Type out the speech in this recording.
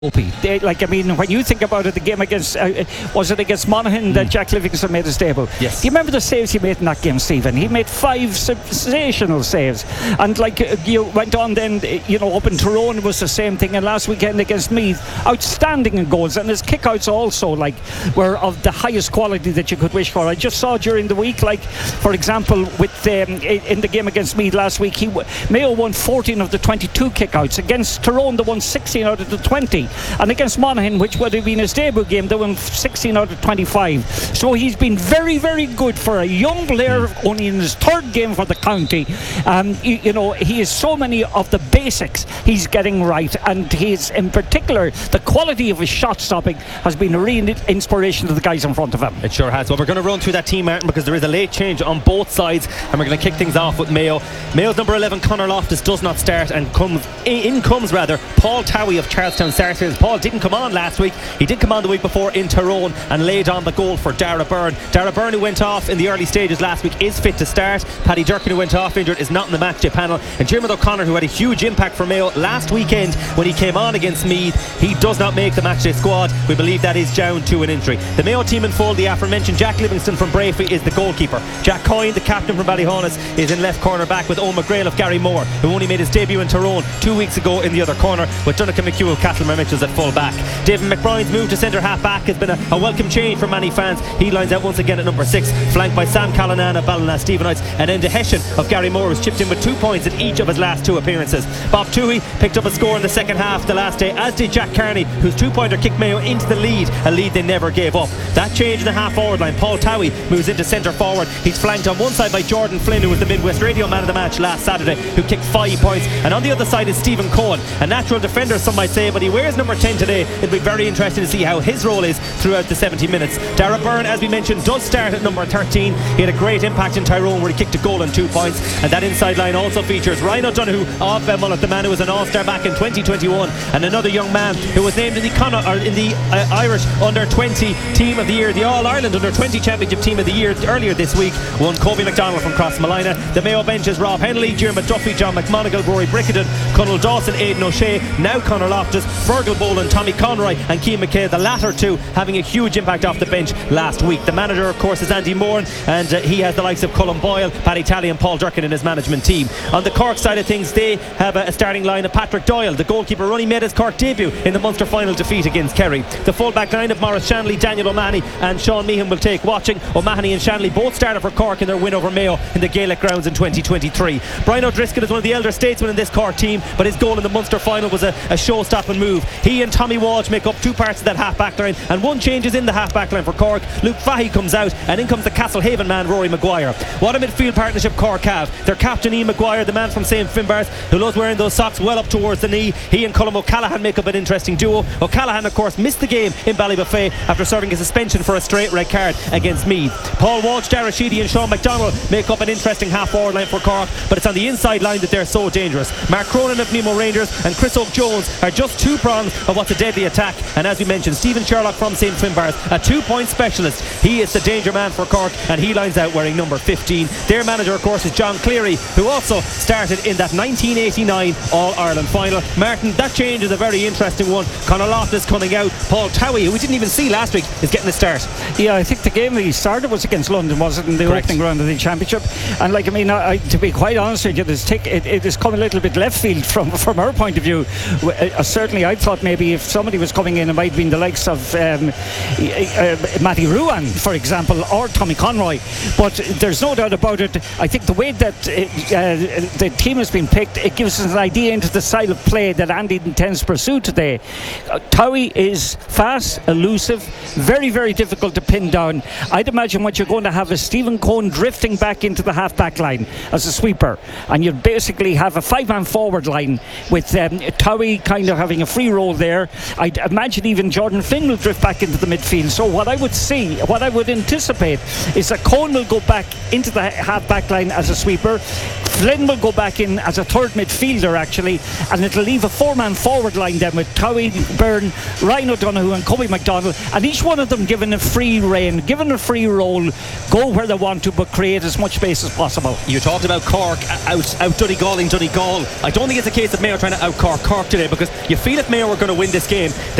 When you think about it, the game against was it against Monaghan that Jack Livingston made his debut? Yes. Do you remember the saves he made in that game, Stephen? He made 5 sensational saves, and you went on then, up in Tyrone it was the same thing, and last weekend against Meath, outstanding in goals, and his kickouts also were of the highest quality that you could wish for. I just saw during the week, for example, with in the game against Meath last week, Mayo won 14 of the 22 kickouts. Against Tyrone, they won 16 out of the 20. And against Monaghan, which would have been his debut game, they won 16 out of 25. So he's been very, very good for a young player, only in his 3rd game for the county. He has so many of the basics he's getting right, and he's, in particular, the quality of his shot stopping has been a real inspiration to the guys in front of him. It sure has. Well, we're going to run through that team, Martin, because there is a late change on both sides, and we're going to kick things off with Mayo. Mayo's number 11, Conor Loftus, does not start, and comes Paul Towie of Charlestown Sarsfields. Paul didn't come on last week. He did come on the week before in Tyrone and laid on the goal for Dara Byrne. Dara Byrne, who went off in the early stages last week, is fit to start. Paddy Durkin, who went off injured, is not in the matchday panel. And Diarmuid O'Connor, who had a huge impact for Mayo last weekend when he came on against Meath, he does not make the matchday squad. We believe that is down to an injury. The Mayo team in full, the aforementioned Jack Livingston from Braefy is the goalkeeper. Jack Coyne, the captain from Ballyhaunis, is in left corner back with Owen McGrail of Gary Moore, who only made his debut in Tyrone 2 weeks ago in the other corner, with Donnacha McHugh of Castlemar Mitchells at full back. David McBride's move to centre half back has been a welcome change for many fans. He lines out once again at number 6, flanked by Sam Callanan of Ballina Stephenites, and then Hessian of Gary Moore, who's chipped in with 2 points in each of his last 2 appearances. Bob Toohey picked up a score in the second half the last day, as did Jack Carney, whose 2-pointer kicked Mayo into the lead, a lead they never gave up. That change in the half forward line, Paul Towie moves into centre forward. He's flanked on one side by Jordan Flynn, who was the Midwest Radio Man of the match last Saturday, who kicked 5 points, and on the other side is Stephen Cohen, a natural defender some might say, but he wears number 10 today. It'll be very interesting to see how his role is throughout the 70 minutes. Dara Byrne, as we mentioned, does start at number 13. He had a great impact in Tyrone where he kicked a goal and 2 points, and that inside line also features Ryan O'Donoghue of Belmullet, the man who was an all-star back in 2021, and another young man who was named in the Irish Under-20 Team of the Year, the All-Ireland Under-20 Championship Team of the Year earlier this week, one Kobe McDonald from Crossmolina. The Mayo bench is Rob Henley, Diarmuid Duffy, John McMonigal, Rory Brickenden, Conal Dawson, Aidan O'Shea, now Conor Loftus, Fergal Boland, Tommy Conroy and Cian McKay, the latter two having a huge impact off the bench last week. The manager, of course, is Andy Moore, and he has the likes of Cullen Boyle, Paddy Talley and Paul Durkin in his management team. On the Cork side of things, they have a starting line of Patrick Doyle, the goalkeeper, only made his Cork debut in the Munster final defeat against Kerry. The full back line of Maurice Shanley, Daniel O'Mahony and Sean Meehan will take watching. O'Mahony and Shanley both started for Cork in their win over Mayo in the Gaelic grounds in 2023. Brian O'Driscoll is one of the elder statesmen in this Cork team, but his goal in the Munster final was a show-stopping move. He and Tommy Walsh make up 2 parts of that half-back line, and one change is in the half-back line for Cork. Luke Fahey comes out, and in comes the Castlehaven man, Rory Maguire. What a midfield partnership Cork have. Their captain Ian Maguire, the man from St Finbarrs, who loves wearing those socks well up towards the knee. He and Colm O'Callaghan make up an interesting duo. O'Callaghan, of course, missed the game in Ballybuffet after serving a suspension for a straight red card against Meath. Paul Walsh, Dara Sheedy and Sean McDonald make up an interesting half-forward line for Cork, but it's on the inside line that they're so dangerous. Mark Cronin of Nemo Rangers and Chris O'Jones are just 2 prongs of what's a deadly attack, and as we mentioned, Stephen Sherlock from St Finbarrs, a 2-point specialist. He is the danger man for Cork, and he lines out wearing number 15. Their manager, of course, is John Cleary, who also started in that 1989 All-Ireland final. Martin, that change is a very interesting one. Conor Loftus coming out. Paul Towie, who we didn't even see last week, is getting a start. Yeah, I think the game he started was against London, was it, in the Correct. opening round of the championship? And to be quite honest with you, it has come a little bit left field from our point of view. Certainly I thought maybe if somebody was coming in, it might have been the likes of Matty Ruan, for example, or Tommy Conroy, but there's no doubt about it. I think the way that the team has been picked, it gives us an idea into the style of play that Andy intends to pursue today. Towie is fast, elusive, very, very difficult to pin down. I'd imagine what you're going to have is Stephen Cohen drifting back into the half-back line as a sweeper, and you'd basically have a 5-man forward line with Towie kind of having a free role there. I'd imagine even Jordan Flynn will drift back into the midfield. So what I would anticipate is that Cohen will go back into the half-back line as a sweeper. Flynn will go back in as a third midfielder actually, and it'll leave a 4-man forward line then with Towie, Byrne, Ryan O'Donoghue and Kobe McDonald, and each one of them given a free rein, given a free role, go where they want to but create as much space as possible. You talked about Cork out Donegalling Donegal. I don't think it's a case of Mayo trying to out Cork today, because you feel if Mayo were going to win this game,